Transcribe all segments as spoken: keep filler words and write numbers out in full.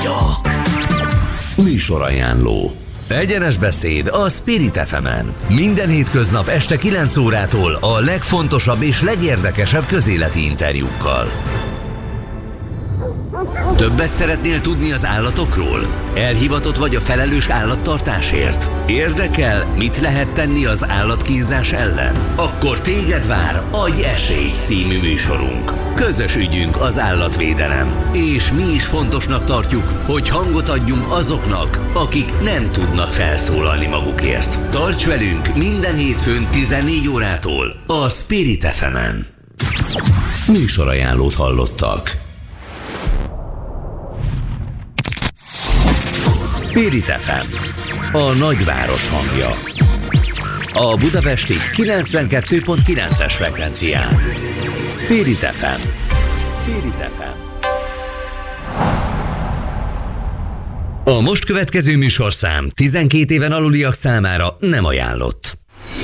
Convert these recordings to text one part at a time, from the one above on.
Műsorajánló. Egyenes beszéd a Spirit ef emen. Minden hétköznap este kilenc órától a legfontosabb és legérdekesebb közéleti interjúkkal. Többet szeretnél tudni az állatokról? Elhivatott vagy a felelős állattartásért? Érdekel, mit lehet tenni az állatkínzás ellen? Akkor téged vár Adj esélyt című műsorunk. Közös ügyünk az állatvédelem, és mi is fontosnak tartjuk, hogy hangot adjunk azoknak, akik nem tudnak felszólalni magukért. Tarts velünk minden hétfőn tizennégy órától a Spirit ef emen. Műsorajánlót hallottak. Spirit ef em, a nagyváros hangja. A budapesti kilencvenkettő pont kilences frekvencián. Spirit ef em. Spirit ef em. A most következő műsorszám tizenkét éven aluliak számára nem ajánlott.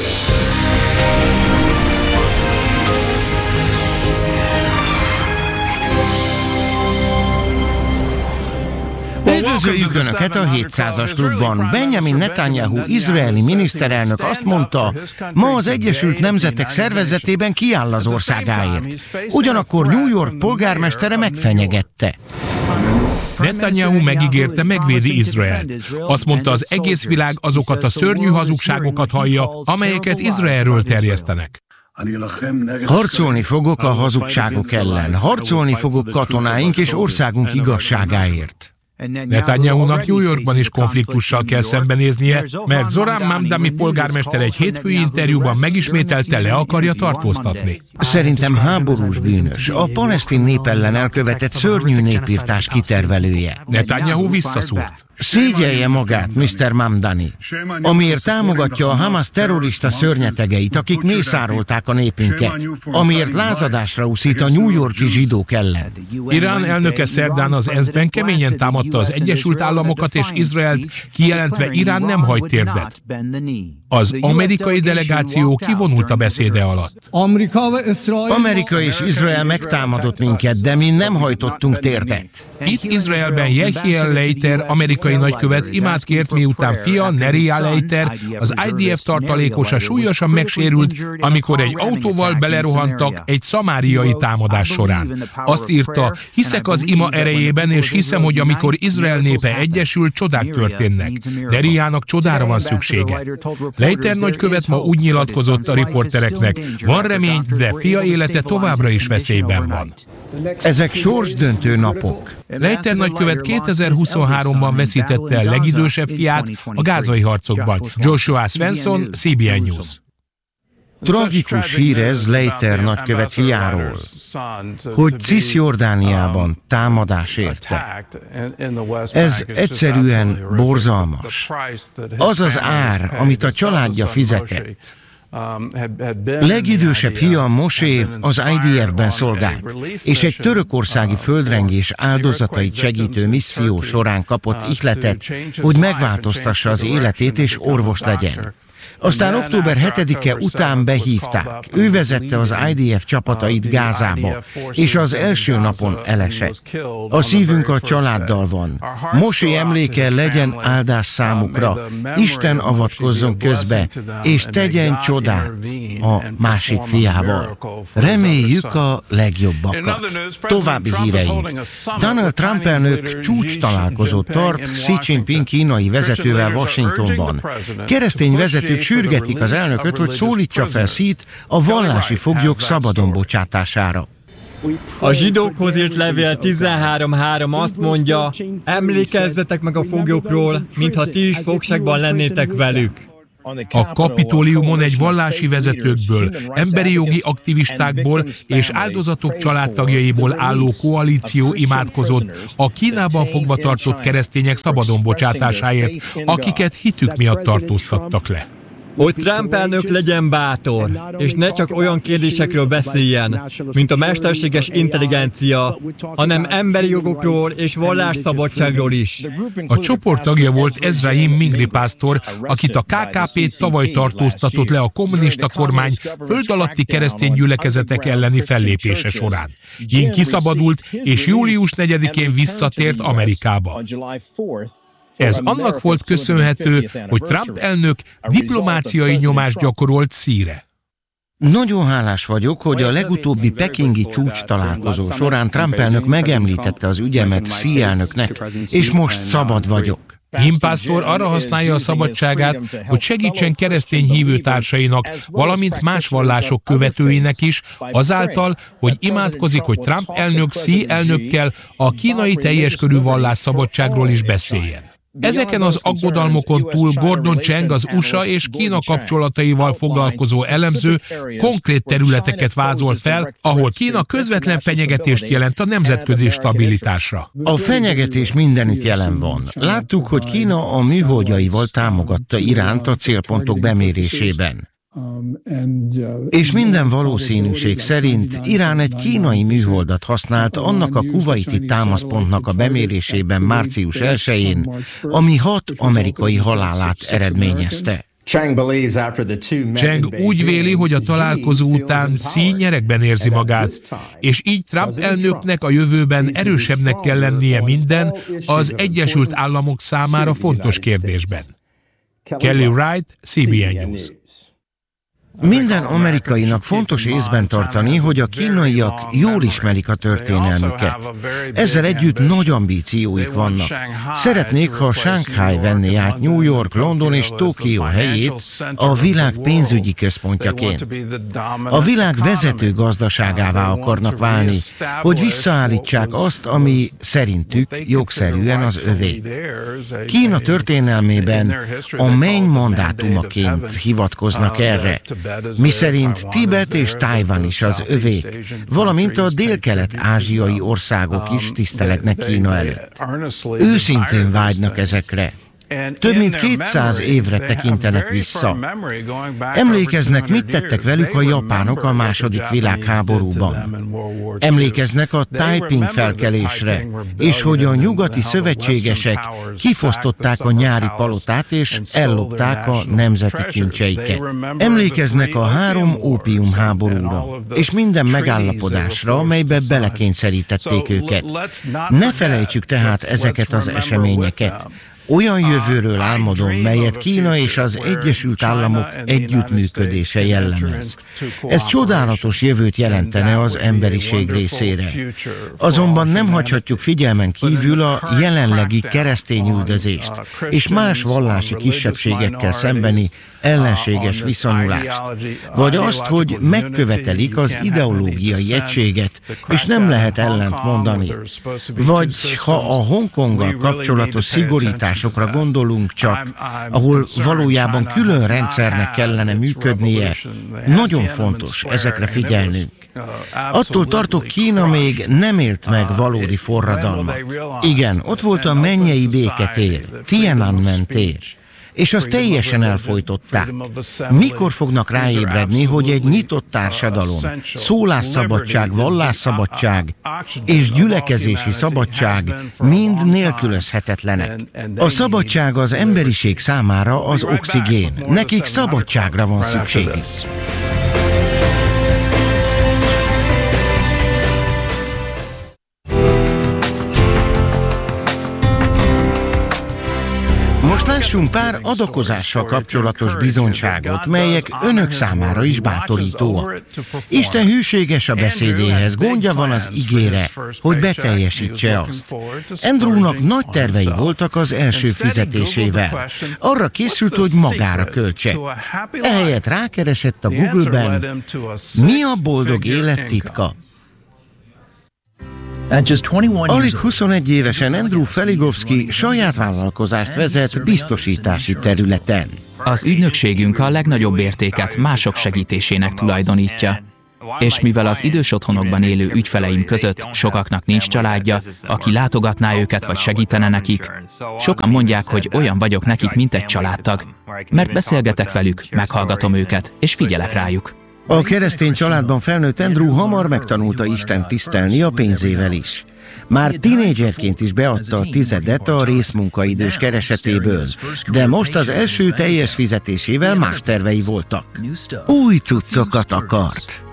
Üdvözöljük Önöket a hétszázas klubban. Benjamin Netanyahu izraeli miniszterelnök azt mondta, ma az Egyesült Nemzetek Szervezetében kiáll az országáért. Ugyanakkor New York polgármestere megfenyegette. Netanyahu megígérte, megvédi Izraelt. Azt mondta, az egész világ azokat a szörnyű hazugságokat hallja, amelyeket Izraelről terjesztenek. Harcolni fogok a hazugságok ellen. Harcolni fogok katonáink és országunk igazságáért. Netanyahunak New Yorkban is konfliktussal kell szembenéznie, mert Zoran Mamdani polgármester egy hétfői interjúban megismételte, le akarja tartóztatni. Szerintem háborús bűnös, a palesztin nép ellen elkövetett szörnyű népírtás kitervelője. Netanyahu visszaszúrt. Szégyelje magát, miszter Mamdani, amiért támogatja a Hamas terrorista szörnyetegeit, akik mészárolták a népünket, amiért lázadásra úszít a New York-i zsidók ellen. Irán elnöke szerdán az ENSZ-ben keményen támadta az Egyesült Államokat és Izraelt, kijelentve, Irán nem hagy térdet. Az amerikai delegáció kivonult a beszéde alatt. Amerika és Izrael megtámadott minket, de mi nem hajtottunk térdet. Itt Izraelben Yehiel Leiter amerikai nagykövet imát kért, miután fia Neria Leiter, az i dé ef tartalékosa súlyosan megsérült, amikor egy autóval belerohantak egy szamáriai támadás során. Azt írta, hiszek az ima erejében, és hiszem, hogy amikor Izrael népe egyesül, csodák történnek. Neriának csodára van szüksége. Leiter nagykövet ma úgy nyilatkozott a riportereknek, van remény, de fia élete továbbra is veszélyben van. Ezek sorsdöntő napok. Leiter nagykövet kétezer-huszonháromban veszítette el legidősebb fiát a gázai harcokban. Joshua Svensson, cé bé en News. Tragikus hír ez Leiter nagykövet fiáról, hogy Cisjordániában támadás érte. Ez egyszerűen borzalmas. Az az ár, amit a családja fizetett. Legidősebb fia, Mosé, az i dé ef-ben szolgált, és egy törökországi földrengés áldozatait segítő misszió során kapott ihletet, hogy megváltoztassa az életét és orvos legyen. Aztán október hetedike után behívták. Ő vezette az i dé ef csapatait Gázába, és az első napon elesett. A szívünk a családdal van. Mosé emléke legyen áldás számukra. Isten avatkozzon közbe, és tegyen csodát a másik fiával. Reméljük a legjobbakat. További híreink. Donald Trump elnök csúcs találkozót tart Xi Jinping kínai vezetővel Washingtonban. Keresztény vezetők sürgetik az elnököt, hogy szólítsa fel Xit a vallási foglyok szabadon bocsátására. A zsidókhoz írt levél tizenhárom három azt mondja, emlékezzetek meg a foglyokról, mintha ti is fogságban lennétek velük. A Kapitóliumon egy vallási vezetőkből, emberi jogi aktivistákból és áldozatok családtagjaiból álló koalíció imádkozott a Kínában fogva tartott keresztények szabadon bocsátásáért, akiket hitük miatt tartóztattak le. hogy Trump elnök legyen bátor, és ne csak olyan kérdésekről beszéljen, mint a mesterséges intelligencia, hanem emberi jogokról és vallásszabadságról is. A csoport tagja volt Ezraim Mingli pásztor, akit a ká ká pé tavaly tartóztatott le a kommunista kormány föld alatti keresztény gyülekezetek elleni fellépése során. Jin kiszabadult, és július negyedikén visszatért Amerikába. Ez annak volt köszönhető, hogy Trump elnök diplomáciai nyomást gyakorolt Xire. Nagyon hálás vagyok, hogy a legutóbbi pekingi csúcs találkozó során Trump elnök megemlítette az ügyemet Xi elnöknek, és most szabad vagyok. Jin pásztor arra használja a szabadságát, hogy segítsen keresztény hívő társainak, valamint más vallások követőinek is, azáltal, hogy imádkozik, hogy Trump elnök Xi elnökkel a kínai teljes körű vallásszabadságról is beszéljen. Ezeken az aggodalmokon túl Gordon Chang, az u es á és Kína kapcsolataival foglalkozó elemző konkrét területeket vázol fel, ahol Kína közvetlen fenyegetést jelent a nemzetközi stabilitásra. A fenyegetés mindenütt jelen van. Láttuk, hogy Kína a műholdjaival támogatta Iránt a célpontok bemérésében. És minden valószínűség szerint Irán egy kínai műholdat használt annak a kuvaiti támaszpontnak a bemérésében március elsején, ami hat amerikai halálát eredményezte. Chang úgy véli, hogy a találkozó után Xi nyeregben érzi magát, és így Trump elnöknek a jövőben erősebbnek kell lennie minden az Egyesült Államok számára fontos kérdésben. Kelly Wright, cé bé en News. Minden amerikainak fontos észben tartani, hogy a kínaiak jól ismerik a történelmüket. Ezzel együtt nagy ambícióik vannak. Szeretnék, ha Shanghai venné át New York, London és Tokió helyét a világ pénzügyi központjaként. A világ vezető gazdaságává akarnak válni, hogy visszaállítsák azt, ami szerintük jogszerűen az övé. Kína történelmében a menny mandátumaként hivatkoznak erre, miszerint Tibet és Tajvan is az övék, valamint a délkelet-ázsiai országok is tisztelegnek Kína előtt. Őszintén vágynak ezekre. Több mint kétszáz évre tekintenek vissza. Emlékeznek, mit tettek velük a japánok a második világháborúban. Emlékeznek a Taiping felkelésre, és hogy a nyugati szövetségesek kifosztották a nyári palotát és ellopták a nemzeti kincseiket. Emlékeznek a három ópium háborúra, és minden megállapodásra, amelybe belekényszerítették őket. Ne felejtsük tehát ezeket az eseményeket. Olyan jövőről álmodom, melyet Kína és az Egyesült Államok együttműködése jellemez. Ez csodálatos jövőt jelentene az emberiség részére. Azonban nem hagyhatjuk figyelmen kívül a jelenlegi keresztényüldözést és más vallási kisebbségekkel szembeni ellenséges viszonyulást, vagy azt, hogy megkövetelik az ideológiai egységet, és nem lehet ellent mondani. Vagy ha a Hongkonggal kapcsolatos szigorításokra gondolunk csak, ahol valójában külön rendszernek kellene működnie, nagyon fontos ezekre figyelnünk. Attól tartok, Kína még nem élt meg valódi forradalmat. Igen, ott volt a mennyei béketér, Tiananmen tér, és azt teljesen elfojtották. Mikor fognak ráébredni, hogy egy nyitott társadalom, szólásszabadság, vallásszabadság és gyülekezési szabadság mind nélkülözhetetlenek. A szabadság az emberiség számára az oxigén. Nekik szabadságra van szükségük. Most lássunk pár adakozással kapcsolatos bizonyságot, melyek önök számára is bátorítóak. Isten hűséges a beszédéhez, gondja van az igére, hogy beteljesítse azt. Andrewnak nagy tervei voltak az első fizetésével. Arra készült, hogy magára költse. Ehelyett rákeresett a Google-ben, mi a boldog élet titka. Alig huszonegy évesen Andrew Feligovski saját vállalkozást vezet biztosítási területen. Az ügynökségünk a legnagyobb értéket mások segítésének tulajdonítja. És mivel az idős otthonokban élő ügyfeleim között sokaknak nincs családja, aki látogatná őket vagy segítene nekik, sokan mondják, hogy olyan vagyok nekik, mint egy családtag, mert beszélgetek velük, meghallgatom őket, és figyelek rájuk. A keresztény családban felnőtt Andrew hamar megtanulta Istent tisztelni a pénzével is. Már tínédzserként is beadta a tizedet a részmunkaidős keresetéből, de most az első teljes fizetésével más tervei voltak. Új cuccokat akart.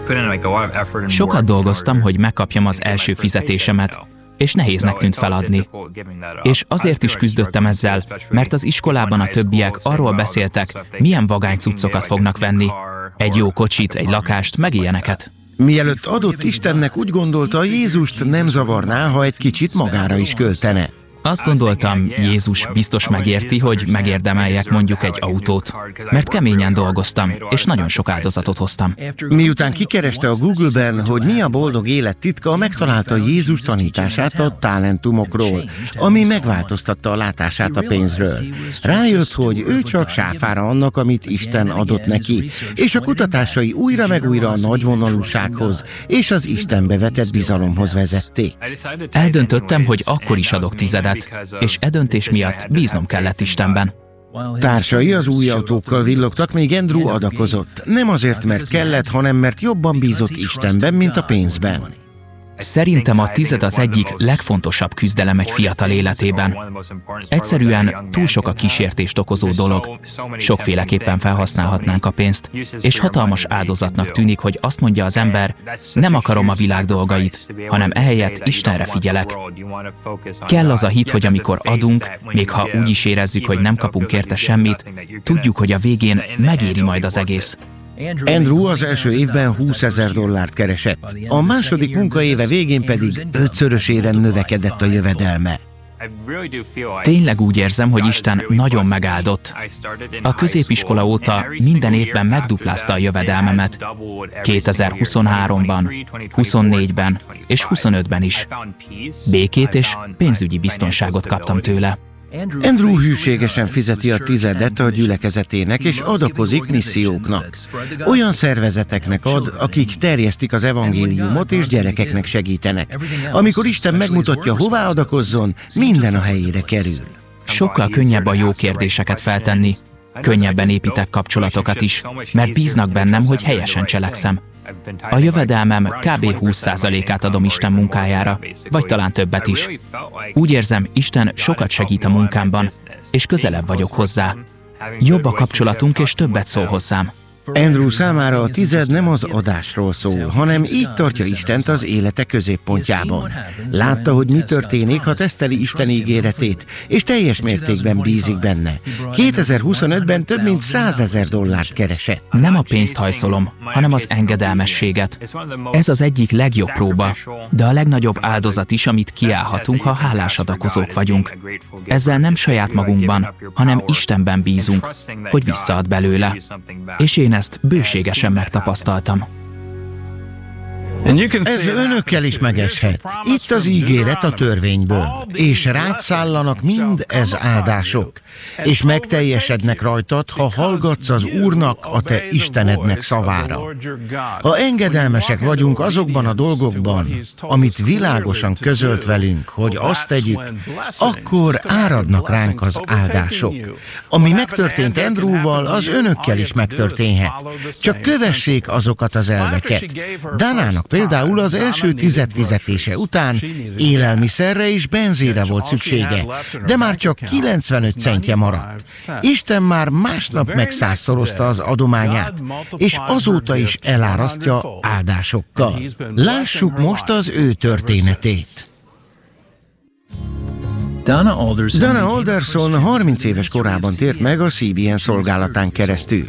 Sokat dolgoztam, hogy megkapjam az első fizetésemet, és nehéznek tűnt feladni. És azért is küzdöttem ezzel, mert az iskolában a többiek arról beszéltek, milyen vagány cuccokat fognak venni. Egy jó kocsit, egy lakást, meg ilyeneket. Mielőtt adott Istennek, úgy gondolta, Jézust nem zavarná, ha egy kicsit magára is költene. Azt gondoltam, Jézus biztos megérti, hogy megérdemeljek mondjuk egy autót, mert keményen dolgoztam, és nagyon sok áldozatot hoztam. Miután kikereste a Google-ben, hogy mi a boldog élet titka, megtalálta Jézus tanítását a talentumokról, ami megváltoztatta a látását a pénzről. Rájött, hogy ő csak sáfára annak, amit Isten adott neki, és a kutatásai újra meg újra a nagyvonalúsághoz és az Istenbe vetett bizalomhoz vezették. Eldöntöttem, hogy akkor is adok tizedet, és e döntés miatt bíznom kellett Istenben. Társai az új autókkal villogtak, még Andrew adakozott. Nem azért, mert kellett, hanem mert jobban bízott Istenben, mint a pénzben. Szerintem a tized az egyik legfontosabb küzdelem egy fiatal életében. Egyszerűen túl sok a kísértést okozó dolog. Sokféleképpen felhasználhatnánk a pénzt, és hatalmas áldozatnak tűnik, hogy azt mondja az ember, nem akarom a világ dolgait, hanem ehelyett Istenre figyelek. Kell az a hit, hogy amikor adunk, még ha úgy is érezzük, hogy nem kapunk érte semmit, tudjuk, hogy a végén megéri majd az egész. Andrew az első évben húszezer dollárt keresett, a második munkaéve végén pedig ötszörösére növekedett a jövedelme. Tényleg úgy érzem, hogy Isten nagyon megáldott. A középiskola óta minden évben megduplázta a jövedelmemet. kétezer-huszonháromban, huszonnégyben és huszonötben is. Békét és pénzügyi biztonságot kaptam tőle. Andrew hűségesen fizeti a tizedet a gyülekezetének és adakozik misszióknak. Olyan szervezeteknek ad, akik terjesztik az evangéliumot és gyerekeknek segítenek. Amikor Isten megmutatja, hová adakozzon, minden a helyére kerül. Sokkal könnyebb a jó kérdéseket feltenni. Könnyebben építek kapcsolatokat is, mert bíznak bennem, hogy helyesen cselekszem. A jövedelmem kb. húsz százalékát adom Isten munkájára, vagy talán többet is. Úgy érzem, Isten sokat segít a munkámban, és közelebb vagyok hozzá. Jobb a kapcsolatunk, és többet szól hozzám. Andrew számára a tized nem az adásról szól, hanem így tartja Istent az élete középpontjában. Látta, hogy mi történik, ha teszteli Isten ígéretét, és teljes mértékben bízik benne. kétezer-huszonötben több mint százezer dollárt keresett. Nem a pénzt hajszolom, hanem az engedelmességet. Ez az egyik legjobb próba, de a legnagyobb áldozat is, amit kiállhatunk, ha hálás adakozók vagyunk. Ezzel nem saját magunkban, hanem Istenben bízunk, hogy visszaad belőle. És én ezt bőségesen megtapasztaltam. Ez önökkel is megeshet. Itt az ígéret a törvényből, és rád szállanak mind ez áldások, és megteljesednek rajtad, ha hallgatsz az Úrnak, a te Istenednek szavára. Ha engedelmesek vagyunk azokban a dolgokban, amit világosan közölt velünk, hogy azt tegyük, akkor áradnak ránk az áldások. Ami megtörtént Andrewval, az önökkel is megtörténhet. Csak kövessék azokat az elveket. Danának például az első tized fizetése után élelmiszerre és benzínre volt szüksége, de már csak kilencvenöt centje maradt. Isten már másnap megszázszorozta az adományát, és azóta is elárasztja áldásokkal. Lássuk most az ő történetét. Dana Alderson harminc éves korában tért meg a cé bé en szolgálatán keresztül.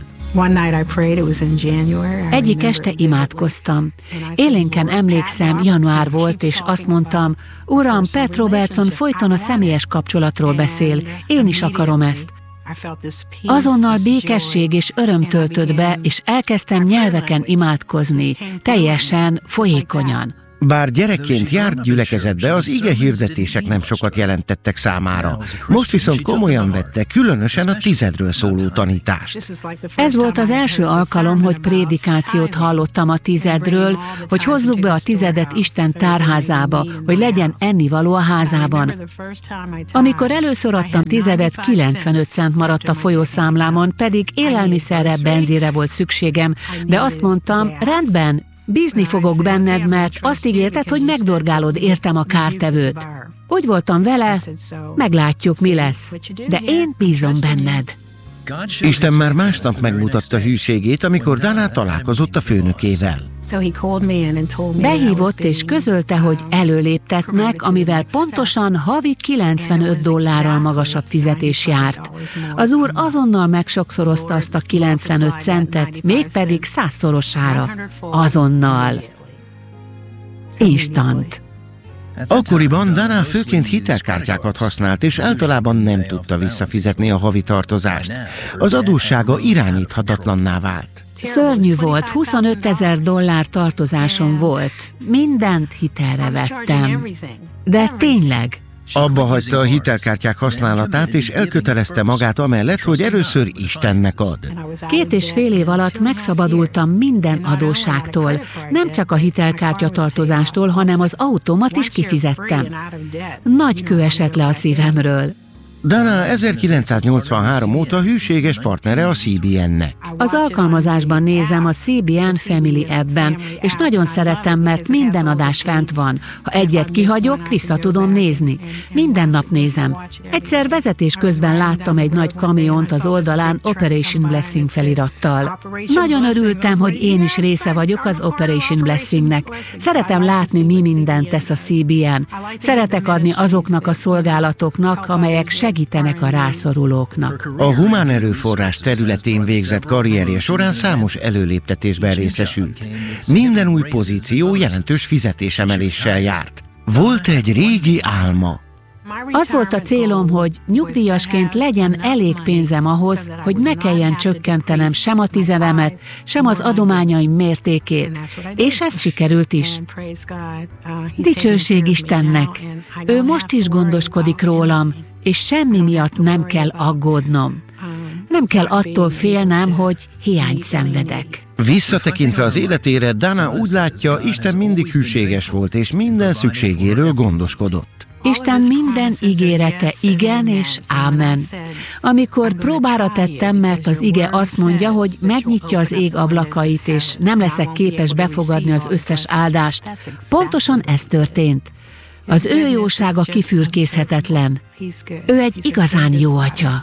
Egyik este imádkoztam. Élénken emlékszem, január volt, és azt mondtam, Uram, Pat Robertson folyton a személyes kapcsolatról beszél, én is akarom ezt. Azonnal békesség és öröm töltött be, és elkezdtem nyelveken imádkozni, teljesen folyékonyan. Bár gyerekként járt gyülekezetbe, az ige hirdetések nem sokat jelentettek számára. Most viszont komolyan vette, különösen a tizedről szóló tanítást. Ez volt az első alkalom, hogy prédikációt hallottam a tizedről, hogy hozzuk be a tizedet Isten tárházába, hogy legyen ennivaló a házában. Amikor először adtam tizedet, kilencvenöt cent maradt a folyószámlámon, pedig élelmiszerre, benzínre volt szükségem, de azt mondtam, rendben, bízni fogok benned, mert azt ígérted, hogy megdorgálod értem a kártevőt. Úgy voltam vele, meglátjuk, mi lesz, de én bízom benned. Isten már másnap megmutatta hűségét, amikor Dana találkozott a főnökével. Behívott és közölte, hogy előléptetnek, amivel pontosan havi kilencvenöt dollárral magasabb fizetés járt. Az úr azonnal megsokszorozta azt a kilencvenöt centet, mégpedig százszorosára. Azonnal. Instant. Akkoriban Dana főként hitelkártyákat használt, és általában nem tudta visszafizetni a havi tartozást. Az adóssága irányíthatatlanná vált. Szörnyű volt, huszonöt ezer dollár tartozásom volt. Mindent hitelre vettem. De tényleg. Abba hagyta a hitelkártyák használatát, és elkötelezte magát amellett, hogy először Istennek ad. Két és fél év alatt megszabadultam minden adósságtól. Nem csak a hitelkártya tartozástól, hanem az autómat is kifizettem. Nagy kő esett le a szívemről. Dana ezerkilencszáznyolcvanhárom óta hűséges partnere a C B N-nek. Az alkalmazásban nézem a C B N Family app-ben, és nagyon szeretem, mert minden adás fent van. Ha egyet kihagyok, vissza tudom nézni. Minden nap nézem. Egyszer vezetés közben láttam egy nagy kamiont az oldalán Operation Blessing felirattal. Nagyon örültem, hogy én is része vagyok az Operation Blessingnek. Szeretem látni, mi mindent tesz a C B N. Szeretek adni azoknak a szolgálatoknak, amelyek segítenek a rászorulóknak. A humán erőforrás területén végzett karrierje során számos előléptetésben részesült. Minden új pozíció jelentős fizetésemeléssel járt. Volt egy régi álma. Az volt a célom, hogy nyugdíjasként legyen elég pénzem ahhoz, hogy ne kelljen csökkentenem sem a tizedemet, sem az adományaim mértékét. És ez sikerült is. Dicsőség Istennek! Ő most is gondoskodik rólam, és semmi miatt nem kell aggódnom. Nem kell attól félnem, hogy hiányt szenvedek. Visszatekintve az életére, Dana úgy látja, Isten mindig hűséges volt, és minden szükségéről gondoskodott. Isten minden ígérete igen és ámen. Amikor próbára tettem, mert az ige azt mondja, hogy megnyitja az ég ablakait, és nem leszek képes befogadni az összes áldást, pontosan ez történt. Az ő jósága kifürkészhetetlen. Ő egy igazán jó atya.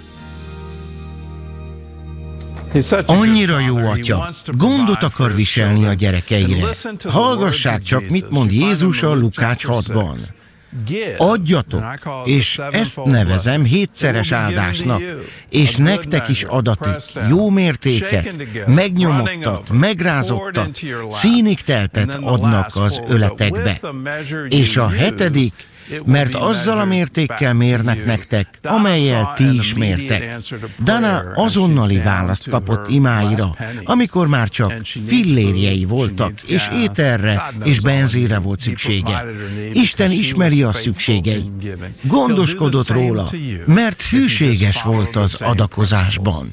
Annyira jó atya, gondot akar viselni a gyerekeire. Hallgassák csak, mit mond Jézus a Lukács hatban. Adjatok, és ezt nevezem hétszeres áldásnak, és nektek is adatik jó mértéket, megnyomottat, megrázottat, színig teltet adnak az öletekbe. És a hetedik, mert azzal a mértékkel mérnek nektek, amellyel ti is mértek. Dana azonnali választ kapott imáira, amikor már csak fillérjei voltak, és ételre és benzínre volt szüksége. Isten ismeri a szükségeit. Gondoskodott róla, mert hűséges volt az adakozásban.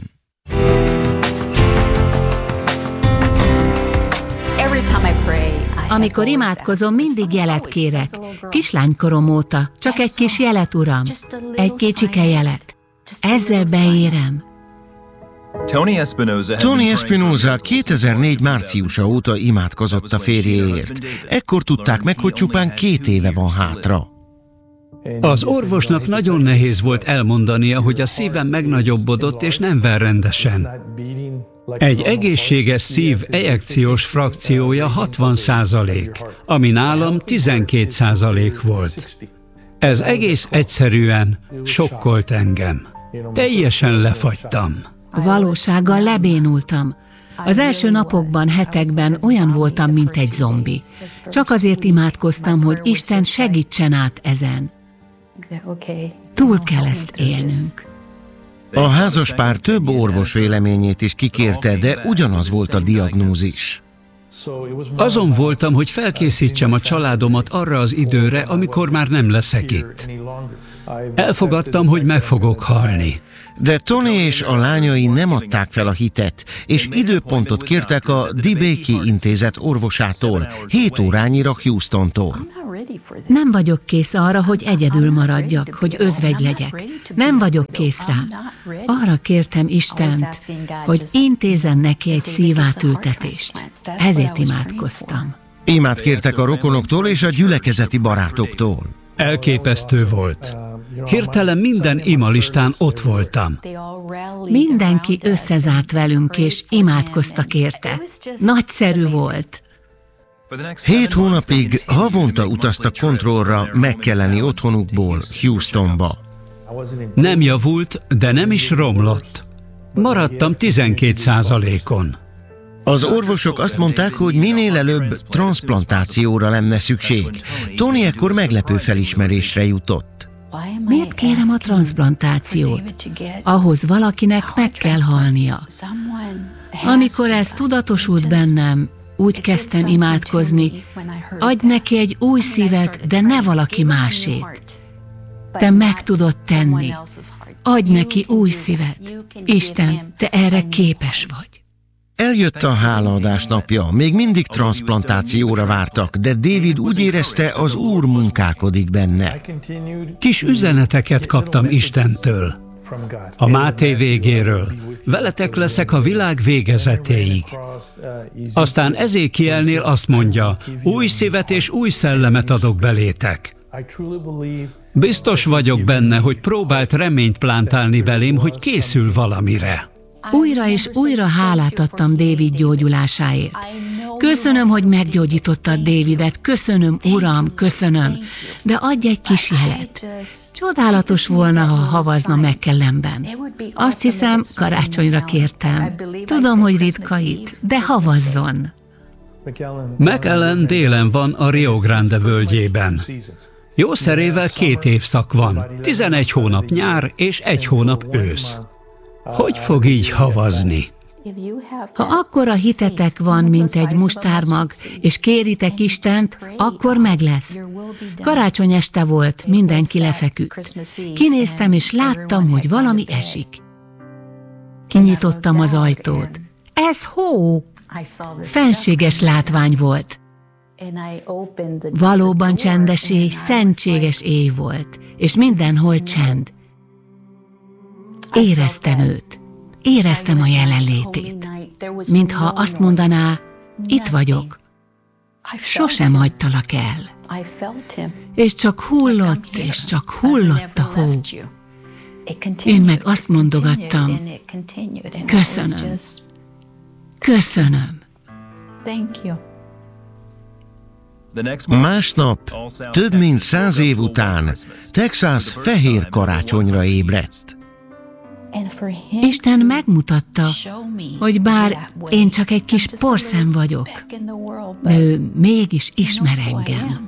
Amikor imádkozom, mindig jelet kérek. Kislánykorom óta. Csak egy kis jelet, Uram. Egy kicsike jelet. Ezzel beérem. Tony Espinosa kétezer-négy márciusa óta imádkozott a férjéért. Ekkor tudták meg, hogy csupán két éve van hátra. Az orvosnak nagyon nehéz volt elmondania, hogy a szívem megnagyobbodott és nem ver rendesen. Egy egészséges szív ejekciós frakciója hatvan százalék, ami nálam tizenkét százalék volt. Ez egész egyszerűen sokkolt engem. Teljesen lefagytam. Valósággal lebénultam. Az első napokban, hetekben olyan voltam, mint egy zombi. Csak azért imádkoztam, hogy Isten segítsen át ezen. Túl kell ezt élnünk. A házaspár több orvos véleményét is kikérte, de ugyanaz volt a diagnózis. Azon voltam, hogy felkészítsem a családomat arra az időre, amikor már nem leszek itt. Elfogadtam, hogy meg fogok halni. De Tony és a lányai nem adták fel a hitet, és időpontot kértek a DeBakey intézet orvosától, hét órányira Houstontól. Nem vagyok kész arra, hogy egyedül maradjak, hogy özvegy legyek. Nem vagyok kész rá. Arra kértem Istent, hogy intézzen neki egy szívátültetést. Ezért imádkoztam. Imát kértek a rokonoktól és a gyülekezeti barátoktól. Elképesztő volt. Hirtelen minden imalistán ott voltam. Mindenki összezárt velünk, és imádkoztak érte. Nagyszerű volt. Hét hónapig havonta utaztak kontrollra McKelleni otthonukból Houstonba. Nem javult, de nem is romlott. Maradtam tizenkét százalékon. Az orvosok azt mondták, hogy minél előbb transzplantációra lenne szükség. Tony ekkor meglepő felismerésre jutott. Miért kérem a transzplantációt? Ahhoz valakinek meg kell halnia. Amikor ez tudatosult bennem, úgy kezdtem imádkozni, adj neki egy új szívet, de ne valaki másét. Te meg tudod tenni. Adj neki új szívet. Isten, te erre képes vagy. Eljött a hálaadás napja, még mindig transzplantációra vártak, de David úgy érezte, az Úr munkálkodik benne. Kis üzeneteket kaptam Istentől. A Máté végéről. Veletek leszek a világ végezetéig. Aztán Ezékielnél azt mondja, új szívet és új szellemet adok belétek. Biztos vagyok benne, hogy próbált reményt plántálni belém, hogy készül valamire. Újra és újra hálát adtam David gyógyulásáért. Köszönöm, hogy meggyógyítottad Davidet, köszönöm, Uram, köszönöm, de adj egy kis jelet. Csodálatos volna, ha havazna McKellenben. Azt hiszem, karácsonyra kértem. Tudom, hogy ritka itt, de havazzon. McKellen délen van a Rio Grande völgyében. Jószerével két évszak van, tizenegy hónap nyár és egy hónap ősz. Hogy fog így havazni? Ha akkora hitetek van, mint egy mustármag, és kéritek Istent, akkor meg lesz. Karácsony este volt, mindenki lefeküdt. Kinéztem, és láttam, hogy valami esik. Kinyitottam az ajtót. Ez hó! Fenséges látvány volt. Valóban csendes éj, szentséges éj volt, és mindenhol csend. Éreztem őt. Éreztem a jelenlétét. Mintha azt mondaná, itt vagyok. Sosem hagytalak el. És csak hullott, és csak hullott a hó. Én meg azt mondogattam, köszönöm. Köszönöm. Másnap, több mint száz év után, Texas fehér karácsonyra ébredt. Isten megmutatta, hogy bár én csak egy kis porszem vagyok, de ő mégis ismer engem.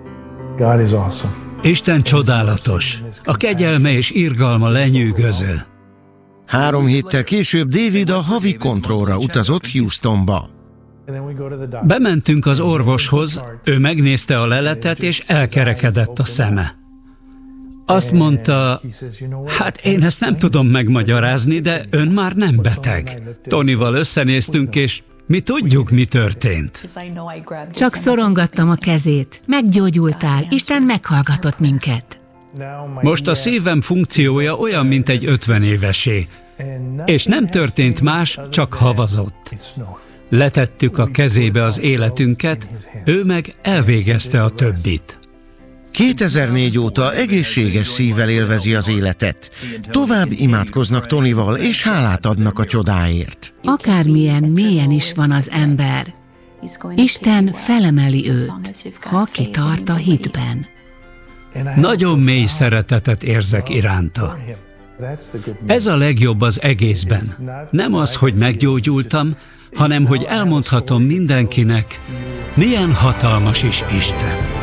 Isten csodálatos, a kegyelme és irgalma lenyűgöző. Három héttel később David a havi kontrollra utazott Houstonba. Bementünk az orvoshoz, ő megnézte a leletet, és elkerekedett a szeme. Azt mondta, hát én ezt nem tudom megmagyarázni, de ön már nem beteg. Tonyval összenéztünk, és mi tudjuk, mi történt. Csak szorongattam a kezét. Meggyógyultál, Isten meghallgatott minket. Most a szívem funkciója olyan, mint egy ötven évesé, és nem történt más, csak havazott. Letettük a kezébe az életünket, ő meg elvégezte a többit. kétezer-négy óta egészséges szívvel élvezi az életet. Tovább imádkoznak Tonyval, és hálát adnak a csodáért. Akármilyen mélyen is van az ember, Isten felemeli őt, ha kitart a hitben. Nagyon mély szeretetet érzek iránta. Ez a legjobb az egészben. Nem az, hogy meggyógyultam, hanem hogy elmondhatom mindenkinek, milyen hatalmas is Isten.